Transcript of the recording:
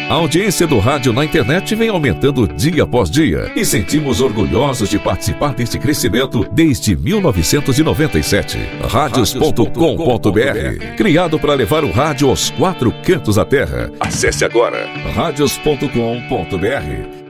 A audiência do rádio na internet vem aumentando dia após dia e sentimos orgulhosos de participar deste crescimento desde 1997. Radios.com.br, criado para levar o rádio aos 4 cantos da terra. Acesse agora radios.com.br.